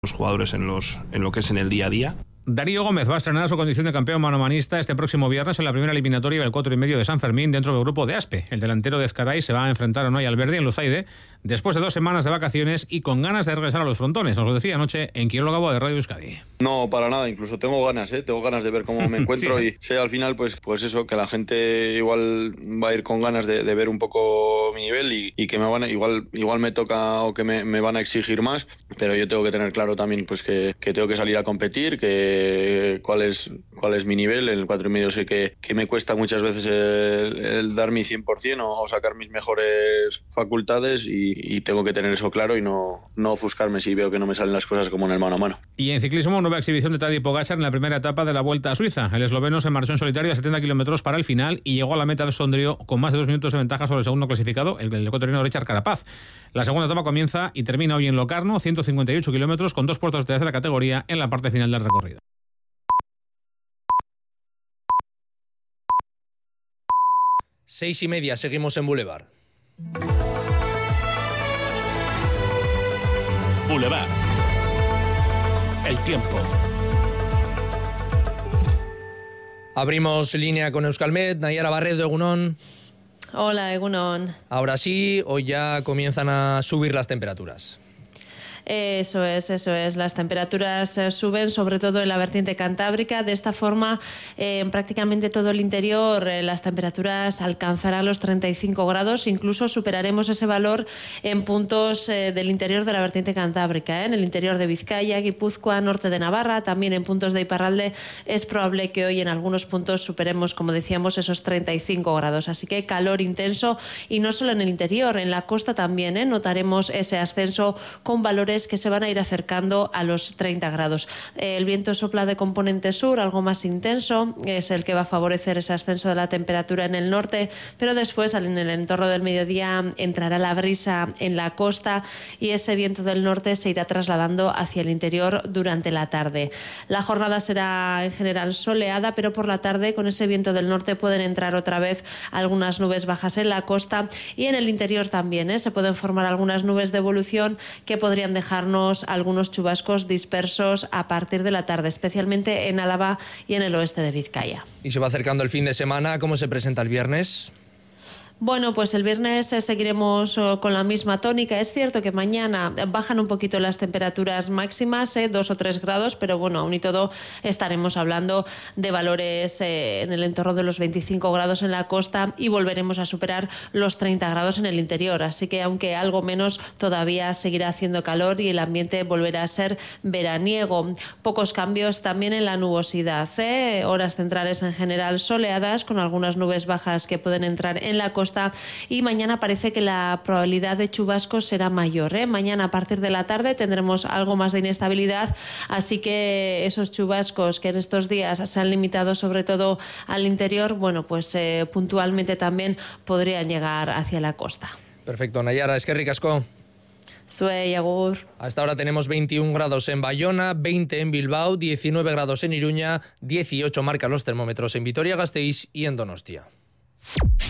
los jugadores en lo que es en el día a día. Darío Gómez va a estrenar su condición de campeón manomanista este próximo viernes en la primera eliminatoria del 4,5 de San Fermín dentro del grupo de Aspe. El delantero de Ezcaray se va a enfrentar hoy al Verdi en Luzaide después de 2 semanas de vacaciones y con ganas de regresar a los frontones. Nos lo decía anoche en Quiroga de Radio Euskadi. No, para nada, incluso tengo ganas de ver cómo me encuentro. Sí. Y sé al final pues eso, que la gente igual va a ir con ganas de ver un poco mi nivel y que me van a, igual me toca o que me van a exigir más, pero yo tengo que tener claro también pues que tengo que salir a competir, que cuál es mi nivel. En el 4,5 sé que me cuesta muchas veces el dar mi 100% o sacar mis mejores facultades y tengo que tener eso claro y no ofuscarme si veo que no me salen las cosas como en el mano a mano. Y en ciclismo, nueva exhibición de Tadej Pogačar en la primera etapa de la Vuelta a Suiza. El esloveno se marchó en solitario a 70 kilómetros para el final y llegó a la meta de Sondrio con más de 2 minutos de ventaja sobre el segundo clasificado, el ecuatoriano Richard Carapaz. La segunda etapa comienza y termina hoy en Locarno, 158 kilómetros con 2 puertos de tercera categoría en la parte final del recorrido. 6:30, seguimos en Boulevard. Boulevard. El tiempo. Abrimos línea con Euskalmet. Nayara Barredo, Egunon. Hola, Egunon. Ahora sí, hoy ya comienzan a subir las temperaturas. Eso es. Las temperaturas suben, sobre todo en la vertiente cantábrica. De esta forma, en prácticamente todo el interior, las temperaturas alcanzarán los 35 grados. Incluso superaremos ese valor en puntos del interior de la vertiente cantábrica. En el interior de Vizcaya, Guipúzcoa, norte de Navarra, también en puntos de Iparralde, es probable que hoy en algunos puntos superemos, como decíamos, esos 35 grados. Así que calor intenso, y no solo en el interior, en la costa también notaremos ese ascenso con valores que se van a ir acercando a los 30 grados. El viento sopla de componente sur, algo más intenso, es el que va a favorecer ese ascenso de la temperatura en el norte, pero después en el entorno del mediodía entrará la brisa en la costa y ese viento del norte se irá trasladando hacia el interior durante la tarde. La jornada será en general soleada, pero por la tarde con ese viento del norte pueden entrar otra vez algunas nubes bajas en la costa y en el interior también se pueden formar algunas nubes de evolución que podrían dejarnos algunos chubascos dispersos a partir de la tarde, especialmente en Álava y en el oeste de Vizcaya. Y se va acercando el fin de semana. ¿Cómo se presenta el viernes? Bueno, pues el viernes seguiremos con la misma tónica. Es cierto que mañana bajan un poquito las temperaturas máximas, 2 o 3 grados, pero bueno, aún y todo estaremos hablando de valores en el entorno de los 25 grados en la costa y volveremos a superar los 30 grados en el interior. Así que aunque algo menos, todavía seguirá haciendo calor y el ambiente volverá a ser veraniego. Pocos cambios también en la nubosidad. Horas centrales en general soleadas, con algunas nubes bajas que pueden entrar en la costa. Y mañana parece que la probabilidad de chubascos será mayor. Mañana a partir de la tarde tendremos algo más de inestabilidad, así que esos chubascos que en estos días se han limitado sobre todo al interior, bueno, pues puntualmente también podrían llegar hacia la costa. Perfecto, Nayara, eskerrik asko. Zuei, agur. Hasta ahora tenemos 21 grados en Bayona, 20 en Bilbao, 19 grados en Iruña, 18 marcan los termómetros en Vitoria-Gasteiz y en Donostia.